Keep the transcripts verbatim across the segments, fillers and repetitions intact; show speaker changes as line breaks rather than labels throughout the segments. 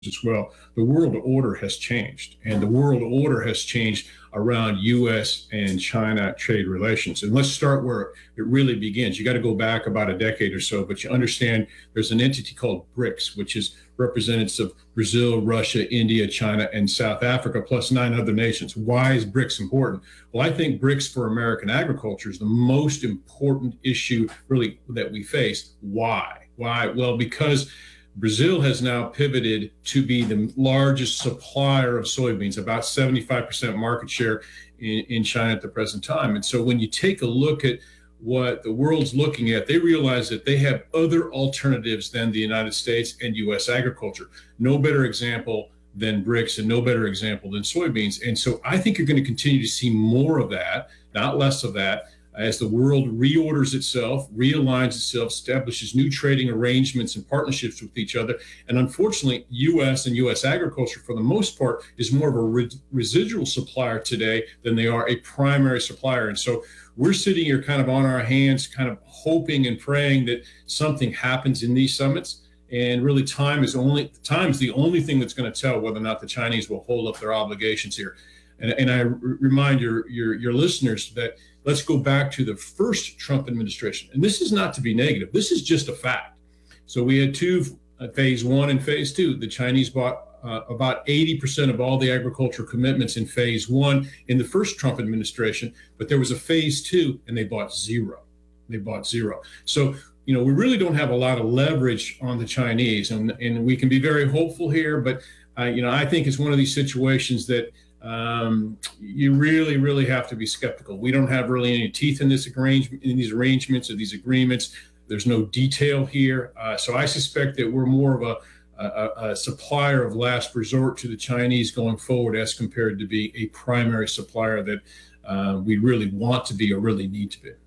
as well. The world order has changed, and the world order has changed around U S and China trade relations. And let's start where it really begins. You got to go back about a decade or so, but you understand there's an entity called BRICS, which is representatives of Brazil, Russia, India, China, and South Africa, plus nine other nations. Why is BRICS important? Well, I think BRICS for American agriculture is the most important issue really that we face. Why? Why? Well, because Brazil has now pivoted to be the largest supplier of soybeans, about seventy-five percent market share in, in China at the present time. And so when you take a look at what the world's looking at, they realize that they have other alternatives than the United States and U S agriculture. No better example than BRICS and no better example than soybeans. And so I think you're going to continue to see more of that, not less of that, as the world reorders itself, realigns itself, establishes new trading arrangements and partnerships with each other. And unfortunately, U S and U S agriculture, for the most part, is more of a re- residual supplier today than they are a primary supplier. And so we're sitting here kind of on our hands, kind of hoping and praying that something happens in these summits. And really, time is only time is the only thing that's going to tell whether or not the Chinese will hold up their obligations here. And, and I r- remind your, your your listeners that let's go back to the first Trump administration. And this is not to be negative. This is just a fact. So we had two, uh, phase one and phase two. The Chinese bought uh, about eighty percent of all the agricultural commitments in phase one in the first Trump administration. But there was a phase two and they bought zero. They bought zero. So, you know, we really don't have a lot of leverage on the Chinese. And, and we can be very hopeful here. But, uh, you know, I think it's one of these situations that Um, you really, really have to be skeptical. We don't have really any teeth in this arrangement, in these arrangements or these agreements. There's no detail here. Uh, so I suspect that we're more of a, a, a supplier of last resort to the Chinese going forward as compared to be a primary supplier that uh, we really want to be or really need to be.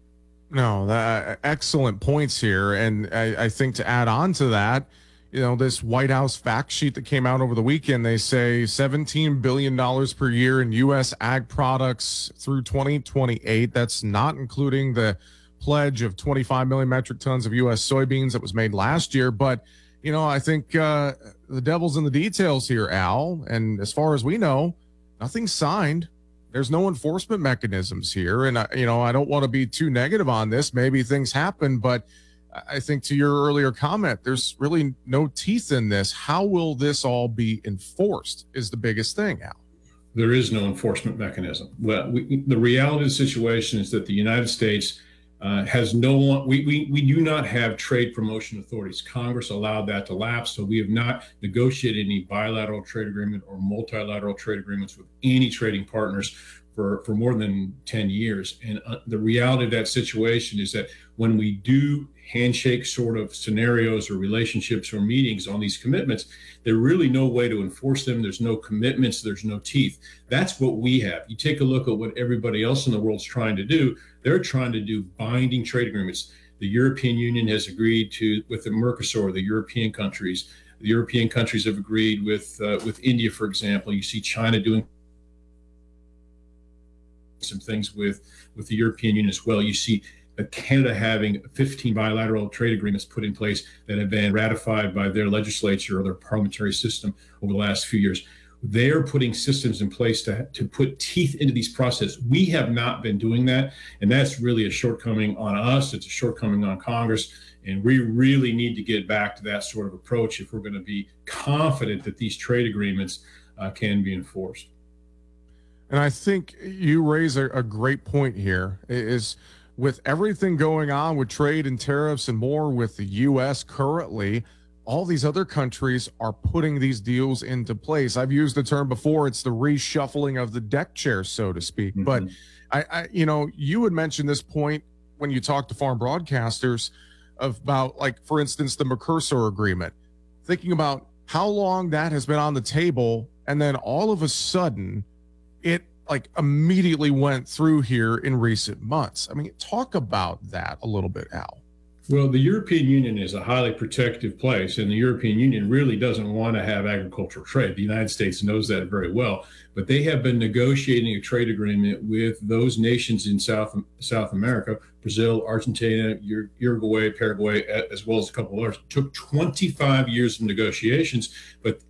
No, that, excellent points here. And I, I think to add on to that, you know, this White House fact sheet that came out over the weekend, they say seventeen billion dollars per year in U S ag products through twenty twenty-eight. That's not including the pledge of twenty-five million metric tons of U S soybeans that was made last year. But, you know, I think uh, the devil's in the details here, Al. And as far as we know, nothing's signed. There's no enforcement mechanisms here. And, uh, you know, I don't want to be too negative on this. Maybe things happen, but I think to your earlier comment, there's really no teeth in this. How will this all be enforced is the biggest thing, Al.
There is no enforcement mechanism. Well, we, the reality of the situation is that the United States uh, has no one, we, we, we do not have trade promotion authorities. Congress allowed that to lapse, so we have not negotiated any bilateral trade agreement or multilateral trade agreements with any trading partners for, for more than ten years. And uh, the reality of that situation is that when we do handshake sort of scenarios or relationships or meetings on these commitments, there's really no way to enforce them. There's no commitments. There's no teeth. That's what we have. You take a look at what everybody else in the world's trying to do. They're trying to do binding trade agreements. The European Union has agreed to, with the Mercosur, the European countries. The European countries have agreed with, uh, with India, for example. You see China doing some things with, with the European Union as well. You see Canada having fifteen bilateral trade agreements put in place that have been ratified by their legislature or their parliamentary system over the last few years. They're putting systems in place to, to put teeth into these processes. We have not been doing that, and that's really a shortcoming on us. It's a shortcoming on Congress, and we really need to get back to that sort of approach if we're going to be confident that these trade agreements uh, can be enforced.
And I think you raise a, a great point here is, with everything going on with trade and tariffs and more with the U S currently, all these other countries are putting these deals into place. I've used the term before. It's the reshuffling of the deck chair, so to speak. Mm-hmm. But I, I, you know, you had mentioned this point when you talk to farm broadcasters about, like, for instance, the Mercosur agreement, thinking about how long that has been on the table. And then all of a sudden it, like, immediately went through here in recent months. I mean, talk about that a little bit, Al.
Well, the European Union is a highly protective place, and the European Union really doesn't want to have agricultural trade. The United States knows that very well, but they have been negotiating a trade agreement with those nations in South South America, Brazil, Argentina, Uruguay, Paraguay, as well as a couple of others. It took twenty-five years of negotiations, but